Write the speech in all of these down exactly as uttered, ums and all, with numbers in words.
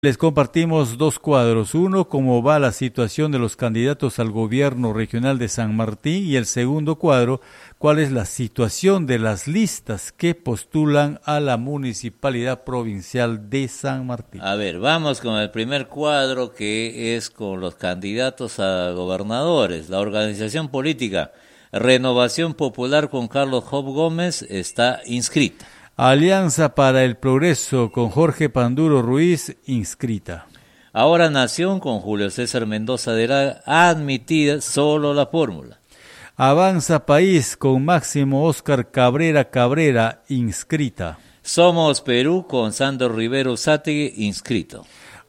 Les compartimos dos cuadros. Uno, cómo va la situación de los candidatos al gobierno regional de San Martín, y el segundo cuadro, cuál es la situación de las listas que postulan a la municipalidad provincial de San Martín. A ver, vamos con el primer cuadro, que es con los candidatos a gobernadores. La organización política Renovación Popular con Carlos Job Gómez está inscrita. Alianza para el Progreso con Jorge Panduro Ruiz, inscrita. Ahora Nación con Julio César Mendoza de la admitida solo la fórmula. Avanza País con Máximo Óscar Cabrera Cabrera, inscrita. Somos Perú con Sandro Rivero Sátegui, inscrito.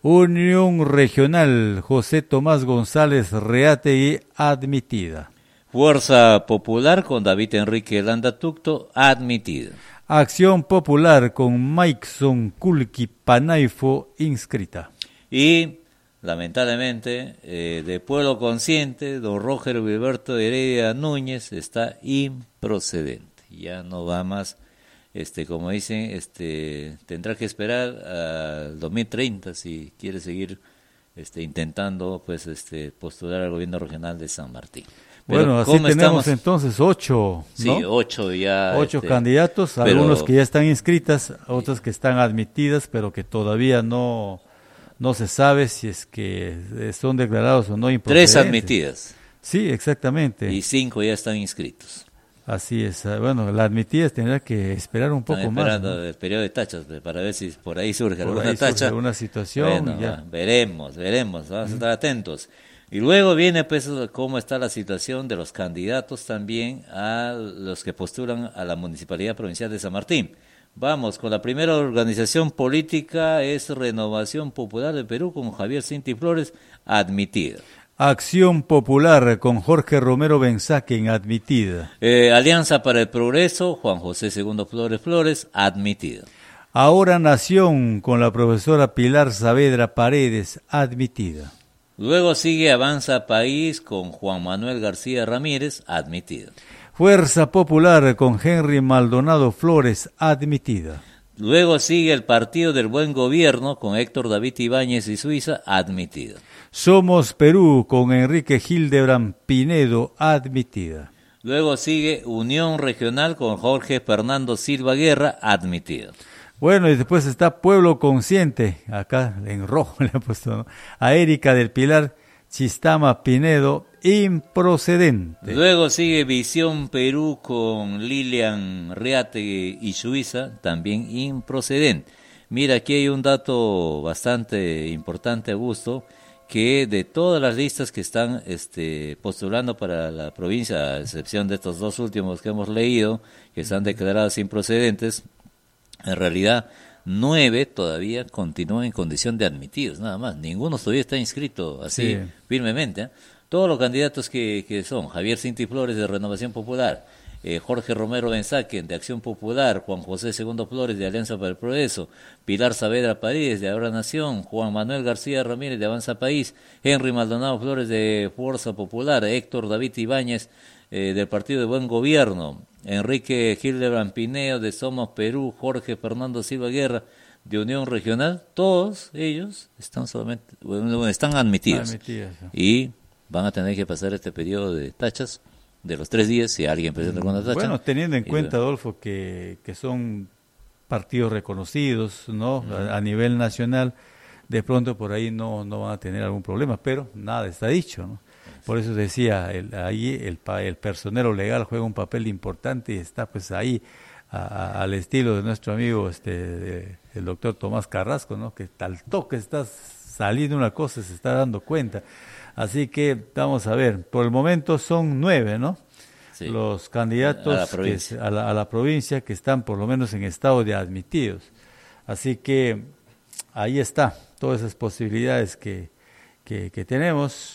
Unión Regional José Tomás González Reategui, admitida. Fuerza Popular con David Enrique Landa Tucto, admitida. Acción Popular con Maikson Kulki Panaifo, inscrita. Y, lamentablemente, eh, de Pueblo Consciente, don Roger Wilberto Heredia Núñez está improcedente. Ya no va más, este, como dicen, este, tendrá que esperar al dos mil treinta si quiere seguir este, intentando pues, este, postular al gobierno regional de San Martín. Pero bueno, así tenemos estamos? entonces ocho, ¿no? Sí, ocho ya. Ocho este, candidatos, pero, algunos que ya están inscritas, otras que están admitidas, pero que todavía no, no se sabe si es que son declarados o no improcedentes. Tres admitidas. Sí, exactamente. Y cinco ya están inscritos. Así es. Bueno, la admitida tendrá que esperar un poco Están más. esperando, ¿no?, el periodo de tachas para ver si por ahí surge por alguna ahí tacha. Surge alguna situación. Bueno, ya. veremos, veremos, vamos a estar atentos. Y luego viene pues cómo está la situación de los candidatos también a los que postulan a la Municipalidad Provincial de San Martín. Vamos, con la primera organización política es Renovación Popular de Perú con Javier Cinti Flores, admitida. Acción Popular con Jorge Romero Benzaquén, admitida. Eh, Alianza para el Progreso, Juan José Segundo Flores Flores, admitida. Ahora Nación con la profesora Pilar Saavedra Paredes, admitida. Luego sigue Avanza País con Juan Manuel García Ramírez, admitido. Fuerza Popular con Henry Maldonado Flores, admitida. Luego sigue el Partido del Buen Gobierno con Héctor David Ibáñez y Suiza, admitido. Somos Perú con Enrique Hildebrand Pinedo, admitida. Luego sigue Unión Regional con Jorge Fernando Silva Guerra, admitido. Bueno, y después está Pueblo Consciente, acá en rojo le he puesto, ¿no? A Erika del Pilar Chistama Pinedo, improcedente. Luego sigue Visión Perú con Lilian Reategui y Suiza, también improcedente. Mira, aquí hay un dato bastante importante, Augusto, que de todas las listas que están este, postulando para la provincia, a excepción de estos dos últimos que hemos leído, que están declarados improcedentes, en realidad, nueve todavía continúan en condición de admitidos, nada más. Ninguno todavía está inscrito así, sí, firmemente. ¿eh? Todos los candidatos que, que son Javier Cinti Flores de Renovación Popular, eh, Jorge Romero Benzaquén de Acción Popular, Juan José Segundo Flores de Alianza para el Progreso, Pilar Saavedra Paredes de Ahora Nación, Juan Manuel García Ramírez de Avanza País, Henry Maldonado Flores de Fuerza Popular, Héctor David Ibáñez eh, del Partido de Buen Gobierno, Enrique Hildebrand Pineo de Somos Perú, Jorge Fernando Silva Guerra de Unión Regional, todos ellos están solamente bueno, están admitidos, admitidos ¿no? Y van a tener que pasar este periodo de tachas de los tres días si alguien presenta alguna tacha. Bueno, teniendo en y, cuenta, Adolfo, que, que son partidos reconocidos, ¿no? Uh-huh. a, a nivel nacional, de pronto por ahí no, no van a tener algún problema, pero nada está dicho, ¿no? Por eso decía, el, ahí el, el personero legal juega un papel importante y está pues ahí a, a, al estilo de nuestro amigo este de, el doctor Tomás Carrasco, ¿no? Que tal toque está saliendo una cosa, se está dando cuenta. Así que vamos a ver, por el momento son nueve, ¿no? Sí. Los candidatos a la, que, a, la, a la provincia que están por lo menos en estado de admitidos. Así que ahí está, todas esas posibilidades que, que, que tenemos.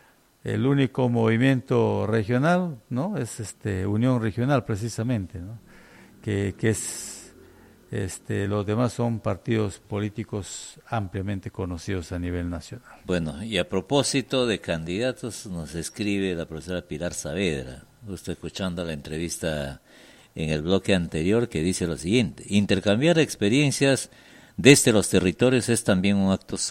El único movimiento regional, ¿no? Es este Unión Regional precisamente, ¿no? Que, que es este los demás son partidos políticos ampliamente conocidos a nivel nacional. Bueno, y a propósito de candidatos, nos escribe la profesora Pilar Saavedra. Estoy escuchando la entrevista en el bloque anterior que dice lo siguiente: intercambiar experiencias desde los territorios es también un acto